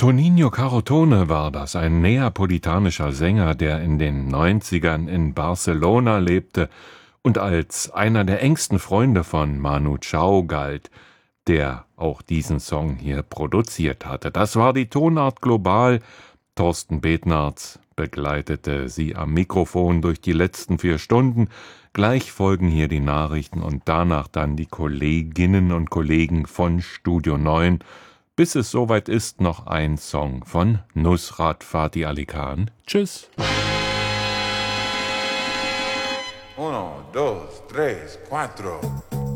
Tonino Carotone war das, ein neapolitanischer Sänger, der in den 90ern in Barcelona lebte und als einer der engsten Freunde von Manu Chao galt, der auch diesen Song hier produziert hatte. Das war die Tonart Global. Thorsten Betnarz begleitete Sie am Mikrofon durch die letzten 4 Stunden. Gleich folgen hier die Nachrichten und danach dann die Kolleginnen und Kollegen von Studio 9. Bis es soweit ist, noch ein Song von Nusrat Fatih Ali Khan. Tschüss. 1, 2, 3, 4